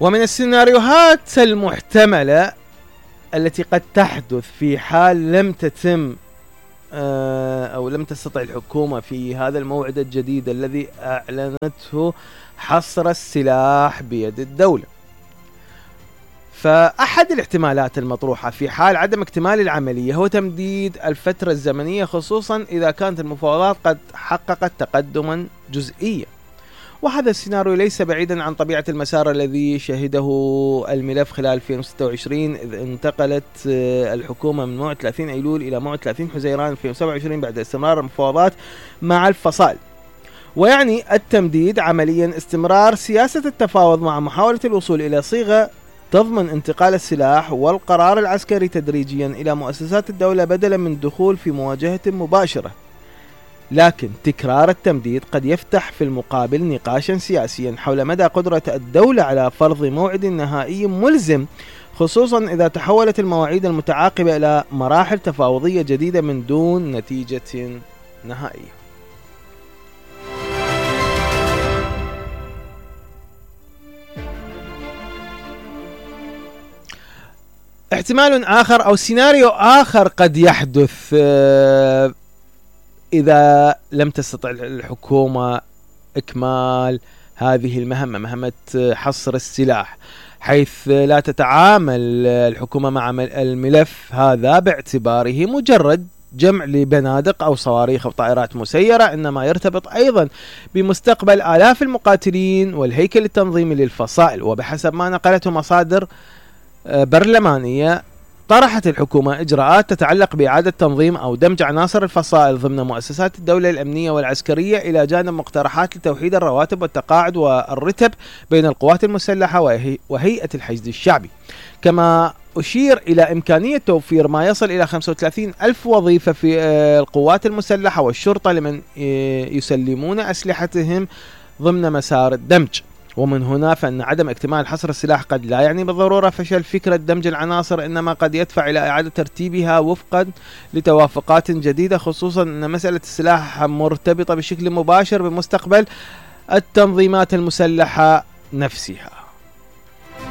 ومن السيناريوهات المحتملة التي قد تحدث في حال لم تتم أو لم تستطع الحكومة في هذا الموعد الجديد الذي أعلنته حصر السلاح بيد الدولة. فأحد الاحتمالات المطروحة في حال عدم اكتمال العملية هو تمديد الفترة الزمنية، خصوصا إذا كانت المفاوضات قد حققت تقدما جزئيا. وهذا السيناريو ليس بعيدا عن طبيعة المسار الذي شهده الملف خلال 2026، إذ انتقلت الحكومة من موعد 30 أيلول إلى موعد 30 حزيران 2027 بعد استمرار المفاوضات مع الفصائل. ويعني التمديد عمليا استمرار سياسة التفاوض مع محاولة الوصول إلى صيغة تضمن انتقال السلاح والقرار العسكري تدريجيا إلى مؤسسات الدولة بدلا من الدخول في مواجهة مباشرة. لكن تكرار التمديد قد يفتح في المقابل نقاشا سياسيا حول مدى قدرة الدولة على فرض موعد نهائي ملزم، خصوصا إذا تحولت المواعيد المتعاقبة إلى مراحل تفاوضية جديدة من دون نتيجة نهائية. احتمال آخر أو سيناريو آخر قد يحدث إذا لم تستطع الحكومة إكمال هذه المهمة، مهمة حصر السلاح، حيث لا تتعامل الحكومة مع الملف هذا باعتباره مجرد جمع لبنادق أو صواريخ أو طائرات مسيرة، إنما يرتبط أيضا بمستقبل آلاف المقاتلين والهيكل التنظيمي للفصائل. وبحسب ما نقلته مصادر برلمانية، طرحت الحكومة إجراءات تتعلق بإعادة تنظيم أو دمج عناصر الفصائل ضمن مؤسسات الدولة الأمنية والعسكرية، إلى جانب مقترحات لتوحيد الرواتب والتقاعد والرتب بين القوات المسلحة وهيئة الحشد الشعبي. كما أشير إلى إمكانية توفير ما يصل إلى 35 ألف وظيفة في القوات المسلحة والشرطة لمن يسلمون أسلحتهم ضمن مسار الدمج. ومن هنا فإن عدم اكتمال حصر السلاح قد لا يعني بالضرورة فشل فكرة دمج العناصر، إنما قد يدفع إلى إعادة ترتيبها وفقا لتوافقات جديدة، خصوصا أن مسألة السلاح مرتبطة بشكل مباشر بمستقبل التنظيمات المسلحة نفسها.